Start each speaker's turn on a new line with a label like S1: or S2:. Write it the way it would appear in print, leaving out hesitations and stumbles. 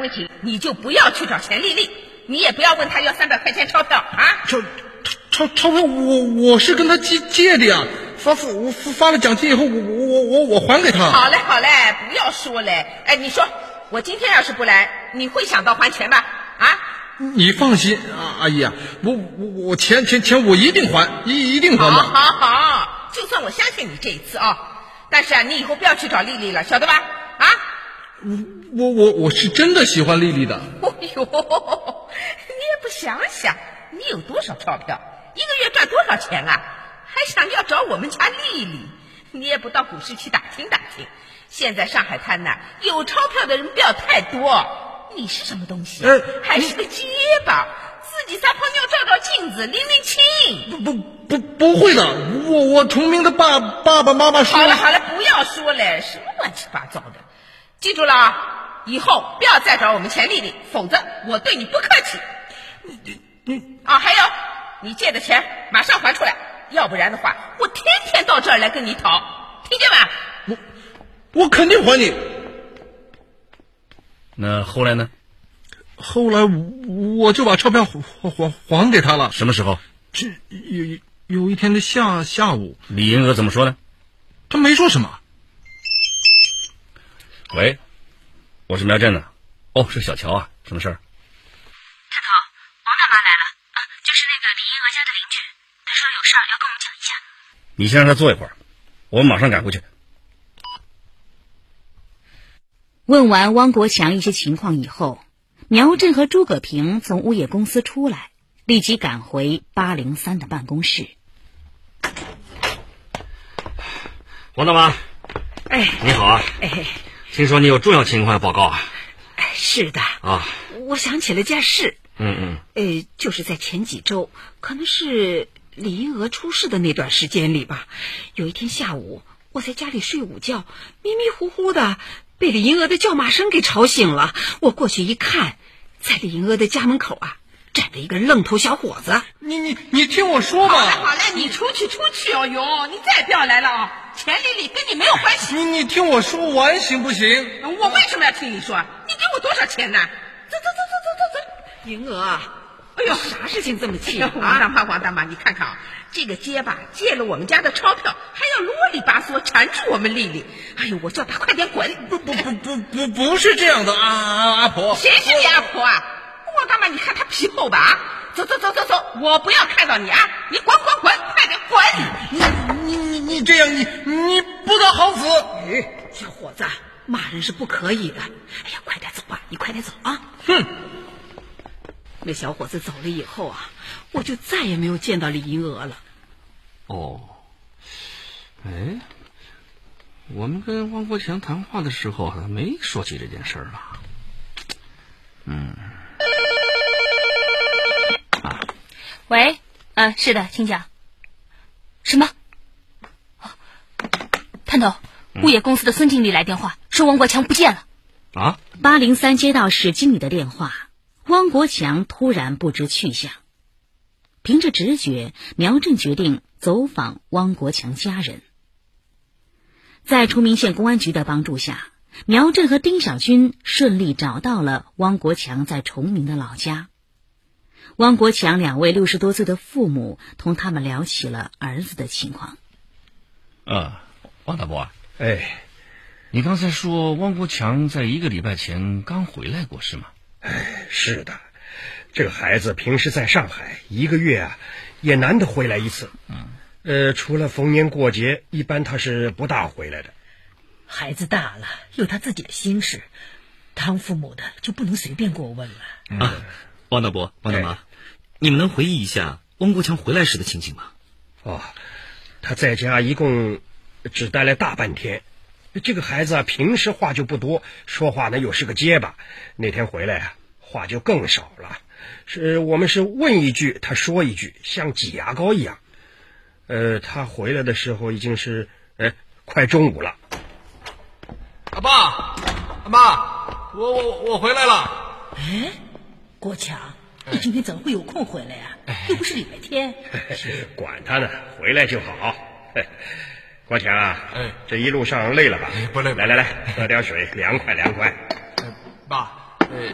S1: 问题，你就不要去找钱丽丽，你也不要问她要300块钱钞票啊！
S2: 钞票我是跟他借的呀，发了奖金以后我还给他。
S1: 好嘞，不要说嘞。哎，你说我今天要是不来，你会想到还钱吧？啊？
S2: 你放心，阿姨啊，我钱我一定还，一定还的。
S1: 好，就算我相信你这一次啊，但是啊，你以后不要去找丽丽了，晓得吧？啊？
S2: 我是真的喜欢丽丽的。
S1: 哎呦，你也不想想，你有多少钞票，一个月赚多少钱啊？还想要找我们家丽丽？你也不到股市去打听打听。现在上海滩呐，有钞票的人不要太多。你是什么东西？还是个结巴，自己撒泡尿照照镜子，拎拎清。
S2: 不会的，我崇明的爸爸妈妈说。
S1: 好了，不要说了，什么乱七八糟的。记住了啊，以后不要再找我们钱丽丽，否则我对你不客气。还有你借的钱马上还出来，要不然的话我天天到这儿来跟你讨，听见吧？
S2: 我肯定还你。
S3: 那后来呢？
S2: 后来我就把钞票还给他了。
S3: 什么时候？
S2: 这有一天的下午。
S3: 李银娥怎么说呢？
S2: 他没说什么。
S3: 喂，我是苗振的。哦，是小乔啊，什么事儿？
S4: 探头，王大妈来了，就是那个李银娥家的邻居，她说有事儿要跟我们讲一下。
S3: 你先让她坐一会儿，我们马上赶回去。
S5: 问完汪国强一些情况以后，苗振和诸葛平从物业公司出来，立即赶回803的办公室。
S6: 王大妈，你好啊。听说你有重要情况要报告啊？
S1: 是的
S6: 啊，
S1: 我想起了件事。
S7: 就是在前几周，可能是李银娥出事的那段时间里吧。有一天下午，我在家里睡午觉，迷迷糊糊的被李银娥的叫骂声给吵醒了。我过去一看，在李银娥的家门口啊，站着一个愣头小伙子。
S2: 你听我说吧。
S1: 好了，你出去哦哟，你再不要来了啊！钱丽丽跟你没有关系。
S2: 你听我说完行不行？
S1: 我为什么要听你说？你给我多少钱呢？走。
S7: 银娥啊，哎呦，啥事情这么气啊？
S1: 王大妈，你看看啊，这个结巴借了我们家的钞票，还要啰里吧嗦缠住我们丽丽。哎呦，我叫他快点滚！
S2: 不是这样的啊，阿婆。
S1: 谁是你阿婆啊？王大妈，你看他皮厚吧啊！走，我不要看到你啊！你滚，快点滚！
S2: 你这样，你不得好死！
S7: 小伙子，骂人是不可以的。哎呀，快点走吧，你快点走啊！
S2: 哼。
S7: 那小伙子走了以后啊，我就再也没有见到李银娥了。
S6: 我们跟汪国强谈话的时候没说起这件事儿吧？
S5: 喂，是的，请讲。什么？探头，物业公司的孙经理来电话，说汪国强不见了。
S6: 啊
S5: ？803接到史经理的电话。汪国强突然不知去向，凭着直觉，苗振决定走访汪国强家人。在崇明县公安局的帮助下，苗振和丁小军顺利找到了汪国强在崇明的老家。汪国强2位60多岁的父母同他们聊起了儿子的情况。
S3: 汪大伯，你刚才说汪国强在1个礼拜前刚回来过是吗？
S8: 是的，这个孩子平时在上海1个月也难得回来一次。除了逢年过节，一般他是不大回来的。
S7: 孩子大了，有他自己的心事，当父母的就不能随便过问了。
S9: 汪大伯、汪大妈，你们能回忆一下汪国强回来时的情形吗？
S8: 他在家一共只待了大半天。这个孩子平时话就不多，说话呢又是个结巴，那天回来话就更少了。我们是问一句他说一句，像挤牙膏一样。他回来的时候已经是快中午了。
S2: 阿爸阿妈，我回来了。
S7: 国强，你今天怎么会有空回来呀？又不是礼拜天。
S8: 管他呢，回来就好。国强这一路上累了吧？
S2: 不累。
S8: 来，喝点水，凉快。
S2: 爸。